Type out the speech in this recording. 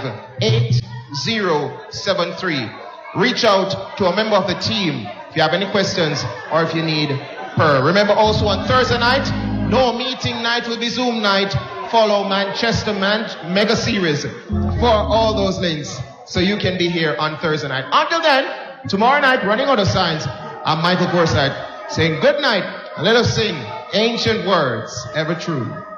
8073. Reach out to a member of the team if you have any questions or if you need per. Remember also on Thursday night, no meeting night will be Zoom night. Follow Manchester Mega Series for all those links so you can be here on Thursday night. Until then, tomorrow night, running out of signs, I'm Michael Gorside saying good night and let us sing ancient words ever true.